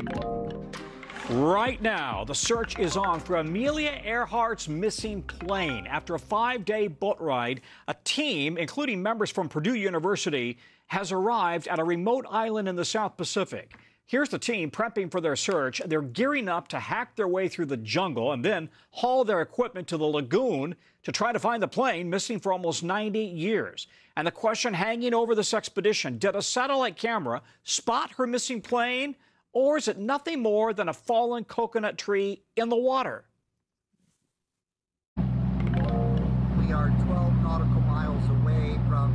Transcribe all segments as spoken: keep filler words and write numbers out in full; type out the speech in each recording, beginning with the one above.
Right now, the search is on for Amelia Earhart's missing plane. After a five-day boat ride, a team, including members from Purdue University, has arrived at a remote island in the South Pacific. Here's the team prepping for their search. They're gearing up to hack their way through the jungle and then haul their equipment to the lagoon to try to find the plane missing for almost ninety years. And the question hanging over this expedition, did a satellite camera spot her missing plane? Or is it nothing more than a fallen coconut tree in the water? We are twelve nautical miles away from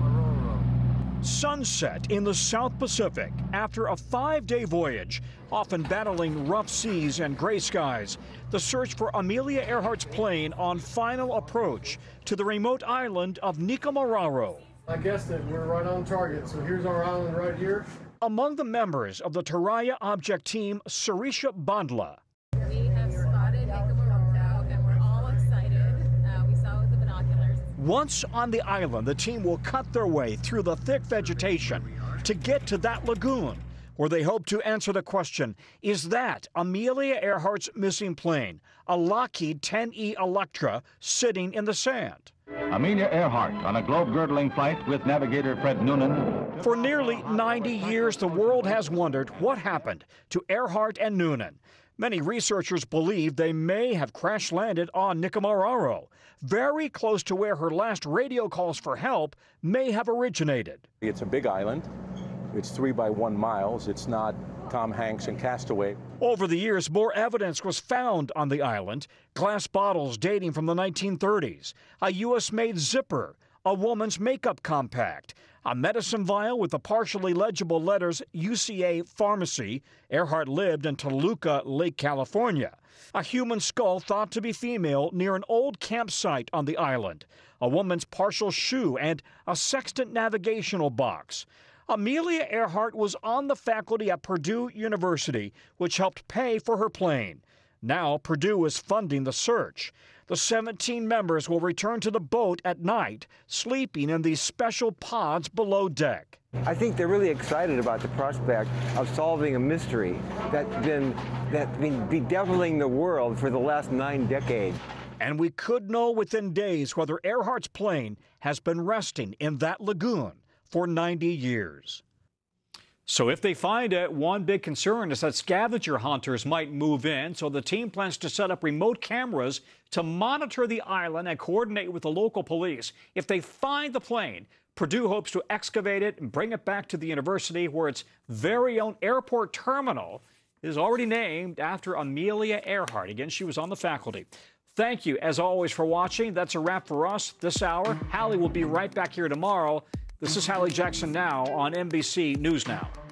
Nikumaroro. Sunset in the South Pacific after a five-day voyage, often battling rough seas and gray skies. The search for Amelia Earhart's plane on final approach to the remote island of Nikumaroro. I guess that we're right on target. So here's our island right here. Among the members of the Taraya Object Team, Sarisha Bandla. We have spotted Nikumaroro and we're all excited. Uh, we saw it with the binoculars. Once on the island, the team will cut their way through the thick vegetation to get to that lagoon, where they hope to answer the question, is that Amelia Earhart's missing plane, a Lockheed ten E Electra, sitting in the sand? Amelia Earhart on a globe-girdling flight with navigator Fred Noonan. For nearly ninety years, the world has wondered what happened to Earhart and Noonan. Many researchers believe they may have crash-landed on Nikumaroro, very close to where her last radio calls for help may have originated. It's a big island. It's three by one miles. It's not Tom Hanks and Castaway. Over the years, more evidence was found on the island. Glass bottles dating from the nineteen thirties, a U S-made zipper, a woman's makeup compact, a medicine vial with the partially legible letters U C A Pharmacy. Earhart lived in Toluca, Lake California. A human skull thought to be female near an old campsite on the island, a woman's partial shoe, and a sextant navigational box. Amelia Earhart was on the faculty at Purdue University, which helped pay for her plane. Now Purdue is funding the search. The seventeen members will return to the boat at night, sleeping in these special pods below deck. I think they're really excited about the prospect of solving a mystery that's been, that's been bedeviling the world for the last nine decades. And we could know within days whether Earhart's plane has been resting in that lagoon for ninety years. So if they find it, one big concern is that scavenger hunters might move in, so the team plans to set up remote cameras to monitor the island and coordinate with the local police. If they find the plane, Purdue hopes to excavate it and bring it back to the university, where its very own airport terminal is already named after Amelia Earhart. Again, she was on the faculty. Thank you, as always, for watching. That's a wrap for us this hour. Hallie will be right back here tomorrow. This is Hallie Jackson Now on N B C News Now.